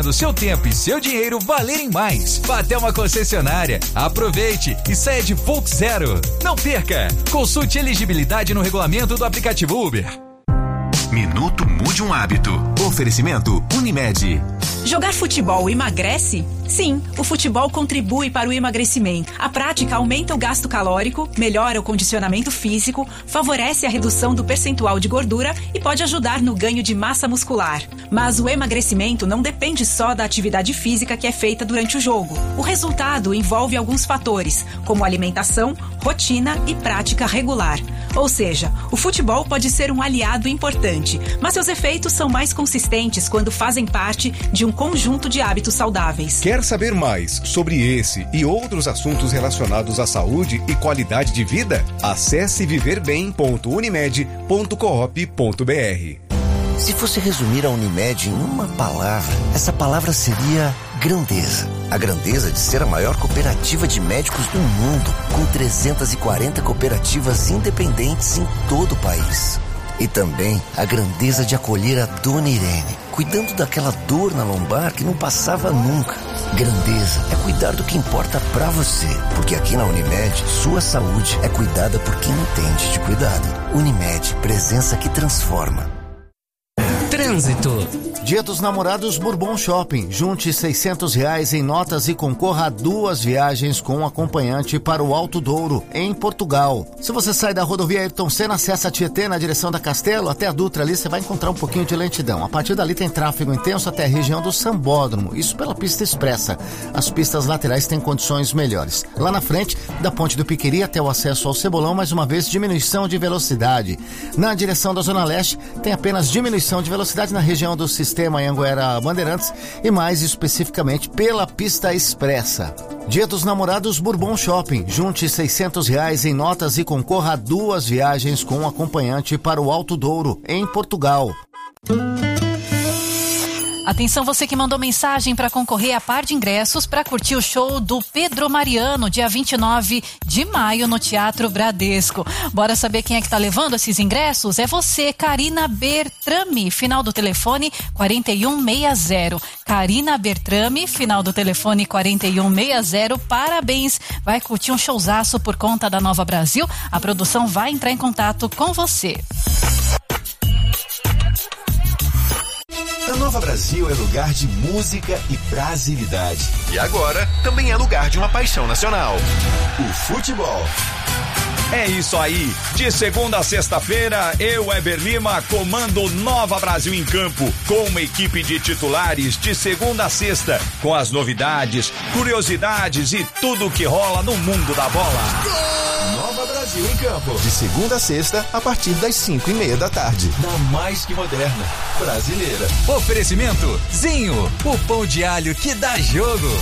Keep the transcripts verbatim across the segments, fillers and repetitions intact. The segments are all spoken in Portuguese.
do seu tempo e seu dinheiro valerem mais. Vá até uma concessionária, aproveite e saia de Volks Zero. Não perca! Consulte elegibilidade no regulamento do aplicativo Uber. Minuto Mude um Hábito. Oferecimento Unimed. Jogar futebol emagrece? Sim, o futebol contribui para o emagrecimento. A prática aumenta o gasto calórico, melhora o condicionamento físico, favorece a redução do percentual de gordura e pode ajudar no ganho de massa muscular. Mas o emagrecimento não depende só da atividade física que é feita durante o jogo. O resultado envolve alguns fatores, como alimentação, rotina e prática regular. Ou seja, o futebol pode ser um aliado importante, mas seus efeitos são mais consistentes quando fazem parte de um conjunto de hábitos saudáveis. Quer saber mais sobre esse e outros assuntos relacionados à saúde e qualidade de vida? Acesse viver bem ponto unimed ponto coop ponto br. Se fosse resumir a Unimed em uma palavra, essa palavra seria grandeza. A grandeza de ser a maior cooperativa de médicos do mundo, com trezentas e quarenta cooperativas independentes em todo o país. E também a grandeza de acolher a Dona Irene, cuidando daquela dor na lombar que não passava nunca. Grandeza é cuidar do que importa pra você, porque aqui na Unimed, sua saúde é cuidada por quem entende de cuidado. Unimed, presença que transforma. Trânsito. Dia dos Namorados Bourbon Shopping. Junte seiscentos reais em notas e concorra a duas viagens com acompanhante para o Alto Douro, em Portugal. Se você sai da rodovia Ayrton Senna, acessa a Tietê na direção da Castelo, até a Dutra ali você vai encontrar um pouquinho de lentidão. A partir dali tem tráfego intenso até a região do Sambódromo, isso pela pista expressa. As pistas laterais têm condições melhores. Lá na frente, da Ponte do Piqueri até o acesso ao Cebolão, mais uma vez diminuição de velocidade. Na direção da Zona Leste, tem apenas diminuição de velocidade na região do Sistema Anhanguera Bandeirantes e mais especificamente pela pista expressa. Dia dos Namorados Bourbon Shopping. Junte seiscentos reais em notas e concorra a duas viagens com acompanhante para o Alto Douro, em Portugal. Atenção, você que mandou mensagem para concorrer a par de ingressos para curtir o show do Pedro Mariano, dia vinte e nove de maio, no Teatro Bradesco. Bora saber quem é que tá levando esses ingressos? É você, Karina Bertrame, final do telefone quarenta e um sessenta. Karina Bertrame, final do telefone quarenta e um sessenta. Parabéns! Vai curtir um showzaço por conta da Nova Brasil. A produção vai entrar em contato com você. A Nova Brasil é lugar de música e brasilidade. E agora também é lugar de uma paixão nacional: o futebol. É isso aí, de segunda a sexta-feira, eu, Weber Lima, comando Nova Brasil em campo, com uma equipe de titulares de segunda a sexta, com as novidades, curiosidades e tudo o que rola no mundo da bola. Nova Brasil em campo, de segunda a sexta, a partir das cinco e meia da tarde. Na mais que moderna, brasileira. Oferecimento Zinho, o pão de alho que dá jogo.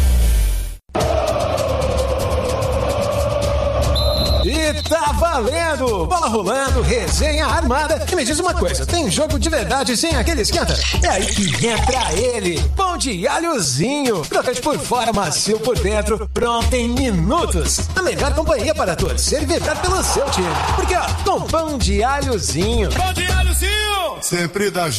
E tá valendo! Bola rolando, resenha armada. E me diz uma coisa, tem jogo de verdade sem aquele esquenta? É aí que entra ele, pão de alhozinho. Crocante por fora, macio por dentro, pronto em minutos. A melhor companhia para torcer e vibrar pelo seu time. Porque ó, com pão de alhozinho. Pão de alhozinho! Sempre dá